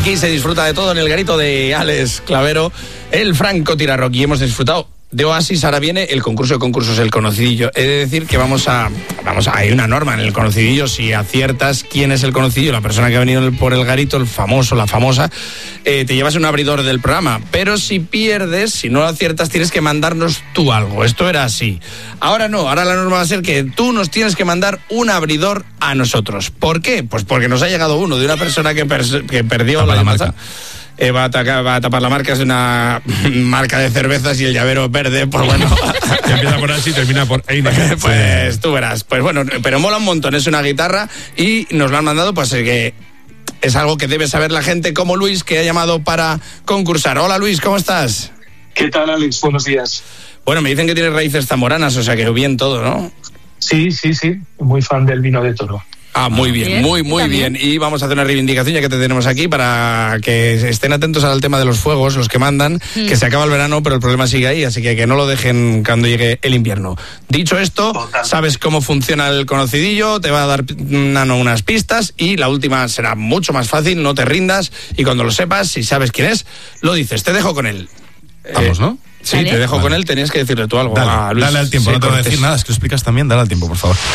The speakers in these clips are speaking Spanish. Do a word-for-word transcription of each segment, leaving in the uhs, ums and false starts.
Aquí se disfruta de todo en el garito de Alex Clavero, el francotirador, y hemos disfrutado de Oasis. Ahora viene el concurso de concursos, el conocidillo. He de decir que vamos a, vamos a, hay una norma en el conocidillo. Si aciertas quién es el conocidillo, la persona que ha venido por el garito, el famoso, la famosa, eh, te llevas un abridor del programa. Pero si pierdes, si no lo aciertas, tienes que mandarnos tú algo. Esto era así. Ahora no, ahora la norma va a ser que tú nos tienes que mandar un abridor a nosotros. ¿Por qué? Pues porque nos ha llegado uno de una persona que, per- que perdió la, la marca. Eh, va, a atacar, va a tapar la marca, es una marca de cervezas y el llavero verde, pues bueno. Empieza por así y termina por Heineken. Pues tú verás. Pues bueno, pero mola un montón, es una guitarra y nos lo han mandado, pues que es algo que debe saber la gente como Luis, que ha llamado para concursar. Hola Luis, ¿cómo estás? ¿Qué tal, Alex? Buenos días. Bueno, me dicen que tienes raíces zamoranas, o sea que bien todo, ¿no? Sí, sí, sí, muy fan del vino de toro. Ah, muy bien, bien, muy, muy bien. Y vamos a hacer una reivindicación, ya que te tenemos aquí, para que estén atentos al tema de los fuegos, los que mandan, mm. que se acaba el verano, pero el problema sigue ahí, así que que no lo dejen cuando llegue el invierno. Dicho esto, Total. sabes cómo funciona el conocidillo, te va a dar Nano unas pistas, y la última será mucho más fácil, no te rindas, y cuando lo sepas, si sabes quién es, lo dices. Te dejo con él. Vamos, ¿no? Sí, ¿Vale? te dejo vale. con él, tenías que decirle tú algo. Dale, a Luis. dale al tiempo, sí, no te voy a cortes. decir nada, es que lo explicas también, dale al tiempo, por favor.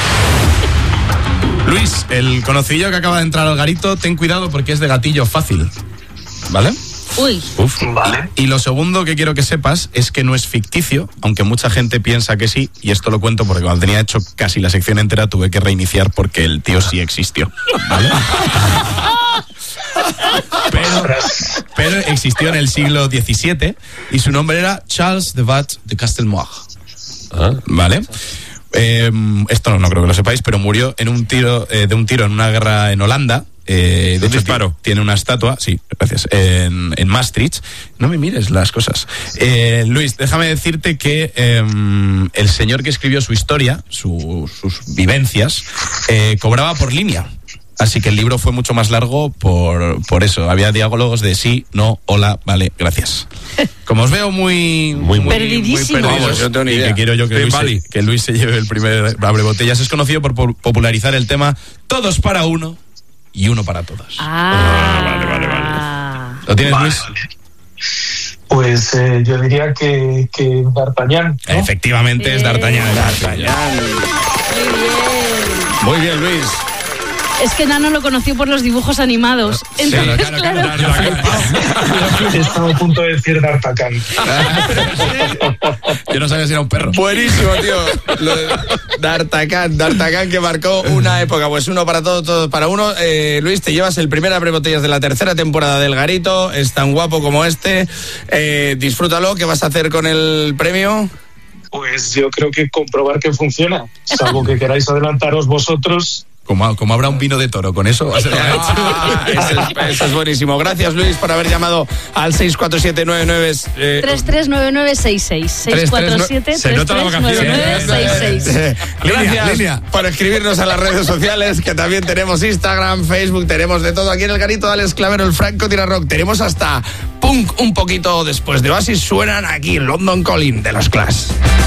Luis, el conocidillo que acaba de entrar al garito, ten cuidado porque es de gatillo fácil, ¿vale? Uy. Uf. Vale. Y lo segundo que quiero que sepas es que no es ficticio, aunque mucha gente piensa que sí, y esto lo cuento porque cuando tenía hecho casi la sección entera tuve que reiniciar porque el tío sí existió, ¿vale? Pero, pero existió en el siglo diecisiete y su nombre era Charles de Vat de Castelmoir, ¿vale? Eh, esto no, no creo que lo sepáis, pero murió en un tiro eh, de un tiro en una guerra en Holanda. Eh, de hecho, disparo. Tiene una estatua, sí, gracias, en, en Maastricht. No me mires las cosas. Eh, Luis, déjame decirte que eh, el señor que escribió su historia, su, sus vivencias, eh, cobraba por línea. Así que el libro fue mucho más largo por, por eso. Había diálogos de sí, no, hola, vale, gracias. Como os veo muy... Muy, muy perdidísimo. Muy perdidos, Vamos, yo no tengo ni y idea. que quiero yo que Luis, vale. se, que Luis se lleve el primer abre botellas. Es conocido por popularizar el tema todos para uno y uno para todos. Ah, vale, vale, vale. ¿Lo tienes, Vale, Luis? vale. Pues eh, yo diría que, que D'Artagnan, ¿no? Efectivamente, Bien. es D'Artagnan. D'Artagnan. muy bien. Muy bien, Luis. Es que Nano lo conoció por los dibujos animados. Entonces, claro, claro, claro. He estado a punto de decir D'Artagnan. Yo no sabía si era un perro. Buenísimo, tío. Lo de D'Artagnan, D'Artagnan que marcó una época. Pues uno para todos, todos para uno. Eh, Luis, te llevas el primer abrebotellas de la tercera temporada del Garito. Es tan guapo como este. Eh, disfrútalo. ¿Qué vas a hacer con el premio? Pues yo creo que comprobar que funciona, salvo que queráis adelantaros vosotros. Como, como habrá un vino de toro, con eso va a ser Ah, eso, es, eso es buenísimo. Gracias, Luis, por haber llamado al seis cuatro siete nueve nueve. Eh, tres tres nueve nueve seis seis. seis cuatro siete Se nota la tres tres nueve nueve seis seis. Eh, Gracias Línea, línea. por escribirnos a las redes sociales, que también tenemos Instagram, Facebook, tenemos de todo aquí en el Garito de Alex Clavero, el francotirador. Tenemos hasta punk un poquito después de Oasis. Suenan aquí London Calling de los Clash.